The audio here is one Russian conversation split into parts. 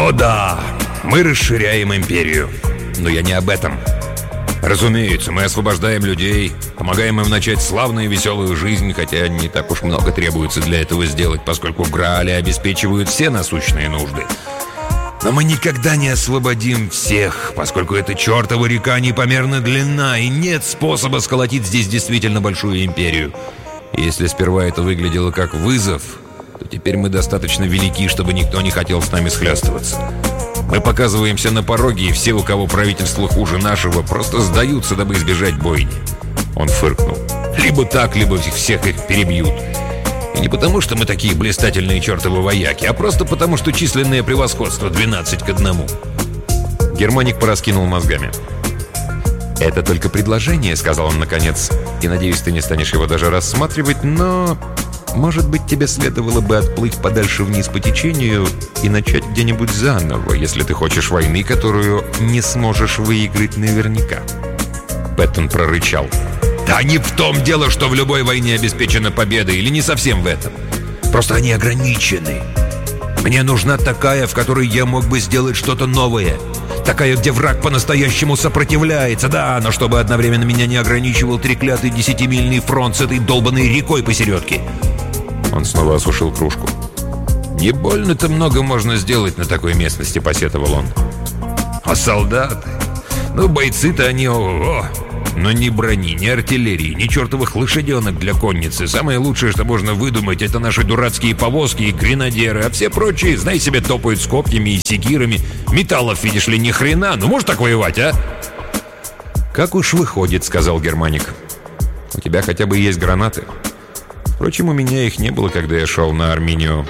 О да, мы расширяем империю. Но я не об этом. Разумеется, мы освобождаем людей, помогаем им начать славную и веселую жизнь, хотя не так уж много требуется для этого сделать, поскольку Граали обеспечивают все насущные нужды. Но мы никогда не освободим всех, поскольку эта чертова река непомерно длинна, и нет способа сколотить здесь действительно большую империю. И если сперва это выглядело как вызов, то теперь мы достаточно велики, чтобы никто не хотел с нами схлестываться. Мы показываемся на пороге, и все, у кого правительство хуже нашего, просто сдаются, дабы избежать бойни. Он фыркнул. Либо так, либо всех их перебьют. И не потому, что мы такие блистательные чертовы вояки, а просто потому, что численное превосходство 12-1. Германик пораскинул мозгами. «Это только предложение», — сказал он наконец. «И, надеюсь, ты не станешь его даже рассматривать, но... Может быть, тебе следовало бы отплыть подальше вниз по течению и начать где-нибудь заново, если ты хочешь войны, которую не сможешь выиграть наверняка». Пэттон прорычал. «Да не в том дело, что в любой войне обеспечена победа, или не совсем в этом. Просто они ограничены. Мне нужна такая, в которой я мог бы сделать что-то новое. Такая, где враг по-настоящему сопротивляется, да, но чтобы одновременно меня не ограничивал треклятый 10-мильный фронт с этой долбанной рекой посередке». Он снова осушил кружку. «Не больно-то много можно сделать на такой местности», — посетовал он. «А солдаты? Ну, бойцы-то они, ого! Но ни брони, ни артиллерии, ни чертовых лошаденок для конницы. Самое лучшее, что можно выдумать, это наши дурацкие повозки и гренадеры, а все прочие, знай себе, топают с копьями и секирами. Металлов, видишь ли, ни хрена. Ну, можешь так воевать, а?» «Как уж выходит», — сказал Германик. «У тебя хотя бы есть гранаты. Впрочем, у меня их не было, когда я шел на Арминию».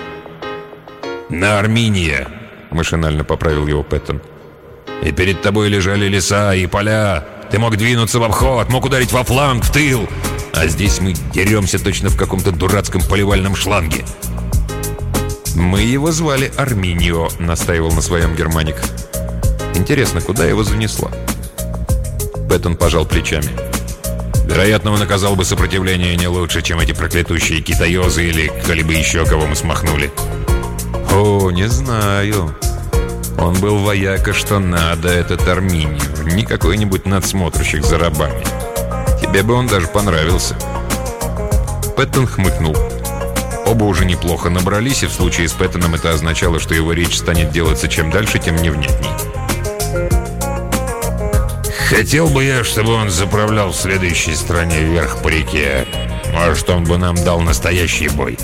«На Арминия», — машинально поправил его Пэттон. «И перед тобой лежали леса и поля. Ты мог двинуться в обход, мог ударить во фланг, в тыл. А здесь мы деремся точно в каком-то дурацком поливальном шланге». «Мы его звали Арминио», — настаивал на своем Германик. «Интересно, куда его занесло?» Пэттон пожал плечами. «Вероятно, он оказал бы сопротивление не лучше, чем эти проклятущие китаёзы или кто-либо еще, кого мы смахнули». «О, не знаю. Он был вояка, что надо, этот Арминио. Не какой-нибудь надсмотрщик за рабами. Тебе бы он даже понравился». Пэттон хмыкнул. Оба уже неплохо набрались, и в случае с Пэттоном это означало, что его речь станет делаться чем дальше, тем невнятней. «Хотел бы я, чтобы он заправлял в следующей стране вверх по реке. Может, он бы нам дал настоящий бой».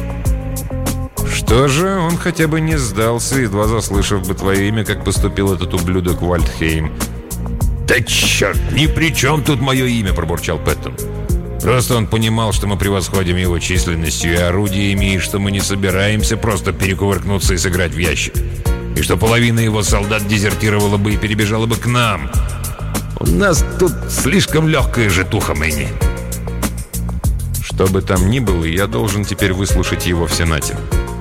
«Что же, он хотя бы не сдался, едва заслышав бы твое имя, как поступил этот ублюдок Вальдхейм». «Да черт, ни при чем тут мое имя», — пробурчал Пэттон. «Просто он понимал, что мы превосходим его численностью и орудиями, и что мы не собираемся просто перекувыркнуться и сыграть в ящик. И что половина его солдат дезертировала бы и перебежала бы к нам. У нас тут слишком легкая житуха, Мэнни». «Что бы там ни было, я должен теперь выслушать его в Сенате».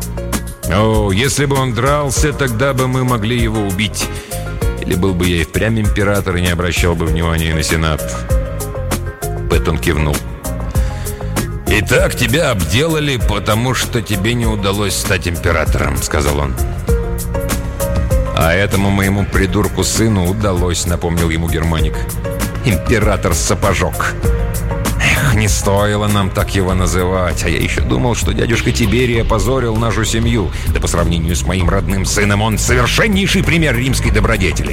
«О, если бы он дрался, тогда бы мы могли его убить. Или был бы я и впрямь император и не обращал бы внимания на Сенат». Пэттон кивнул. «Итак, тебя обделали, потому что тебе не удалось стать императором», — сказал он. «А этому моему придурку-сыну удалось», — напомнил ему Германик. «Император-сапожок. Эх, не стоило нам так его называть. А я еще думал, что дядюшка Тиберий опозорил нашу семью. Да по сравнению с моим родным сыном он совершеннейший пример римской добродетели.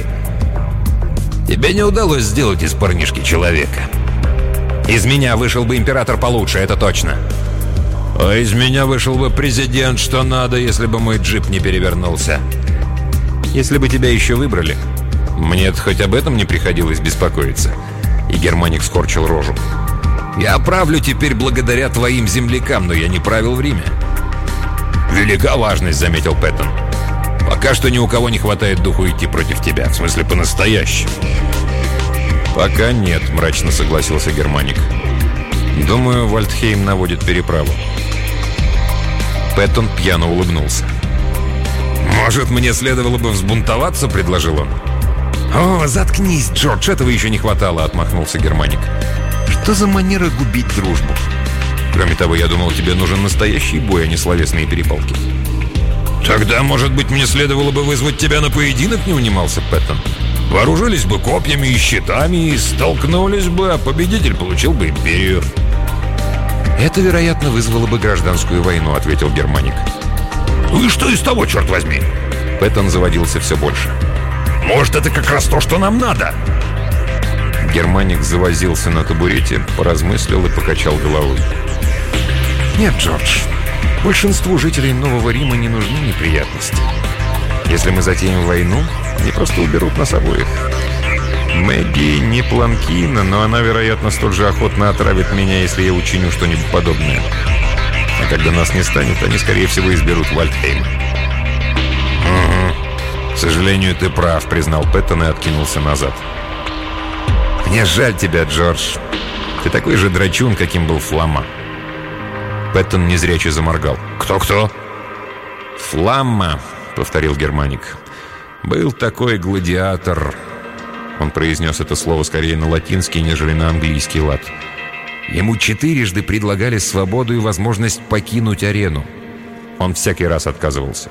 Тебе не удалось сделать из парнишки человека. Из меня вышел бы император получше, это точно. А из меня вышел бы президент, что надо, если бы мой джип не перевернулся. Если бы тебя еще выбрали, мне-то хоть об этом не приходилось беспокоиться». И Германик скорчил рожу. «Я правлю теперь благодаря твоим землякам, но я не правил в Риме». «Велика важность», — заметил Пэттон. «Пока что ни у кого не хватает духу идти против тебя, в смысле по-настоящему». «Пока нет», — мрачно согласился Германик. «Думаю, Вальдхейм наводит переправу». Пэттон пьяно улыбнулся. «Может, мне следовало бы взбунтоваться?» — предложил он. «О, заткнись, Джордж, этого еще не хватало», — отмахнулся Германик. «Что за манера губить дружбу? Кроме того, я думал, тебе нужен настоящий бой, а не словесные перепалки». «Тогда, может быть, мне следовало бы вызвать тебя на поединок?» — не унимался Пэттон. «Вооружились бы копьями и щитами и столкнулись бы, а победитель получил бы империю». «Это, вероятно, вызвало бы гражданскую войну», — ответил Германик. «Ну и что из того, черт возьми?» Пэттон заводился все больше. «Может, это как раз то, что нам надо?» Германик завозился на табурете, поразмыслил и покачал головой. «Нет, Джордж, большинству жителей Нового Рима не нужны неприятности. Если мы затеем войну, они просто уберут нас обоих. Мэгги не Планкина, но она, вероятно, столь же охотно отравит меня, если я учиню что-нибудь подобное. А когда нас не станет, они, скорее всего, изберут Вальдхейм». «К сожалению, ты прав», — признал Пэттон и откинулся назад. «Мне жаль тебя, Джордж. Ты такой же драчун, каким был Фламма». Пэттон незряче заморгал. «Кто-кто?» «Фламма», — повторил Германик. «Был такой гладиатор». Он произнес это слово скорее на латинский, нежели на английский лад. Ему 4 предлагали свободу и возможность покинуть арену. Он всякий раз отказывался.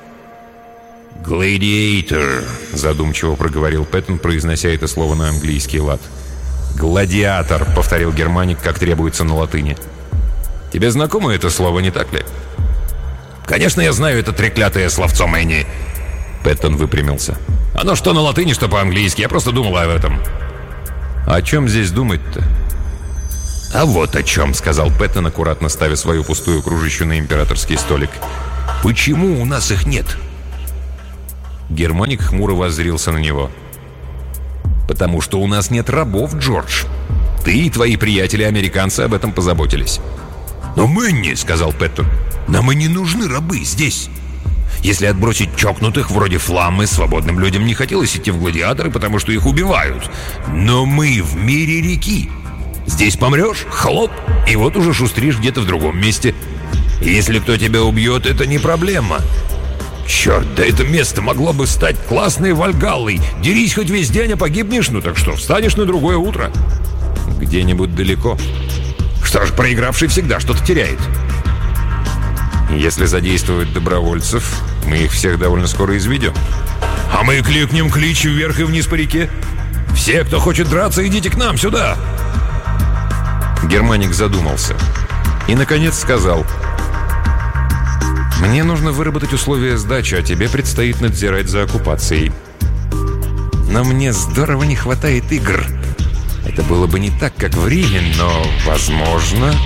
«Гладиатор», — задумчиво проговорил Пэттон, произнося это слово на английский лад. «Гладиатор», — повторил Германик, как требуется на латыни. «Тебе знакомо это слово, не так ли?» «Конечно, я знаю это треклятое словцо, Мэнни». Пэттон выпрямился. «Оно что на латыни, что по-английски. Я просто думал об этом». «О чем здесь думать-то?» «А вот о чем», — сказал Пэттон, аккуратно ставя свою пустую кружищу на императорский столик. «Почему у нас их нет?» Германик хмуро воззрился на него. «Потому что у нас нет рабов, Джордж. Ты и твои приятели-американцы об этом позаботились». «Но, Мэнни», — сказал Пэттон, — «нам и не нужны рабы здесь. Если отбросить чокнутых вроде Фламмы, свободным людям не хотелось идти в гладиаторы, потому что их убивают. Но мы в мире реки. Здесь помрешь — хлоп, и вот уже шустришь где-то в другом месте. Если кто тебя убьет, это не проблема. Черт, да это место могло бы стать классной Вальгаллой. Дерись хоть весь день, а погибнешь, ну так что, встанешь на другое утро». «Где-нибудь далеко». «Что ж, проигравший всегда что-то теряет». «Если задействовать добровольцев, мы их всех довольно скоро изведем». «А мы кликнем клич вверх и вниз по реке. Все, кто хочет драться, идите к нам сюда». Германик задумался и, наконец, сказал: «Мне нужно выработать условия сдачи, а тебе предстоит надзирать за оккупацией. Но мне здорово не хватает игр. Это было бы не так, как в Риме, но, возможно,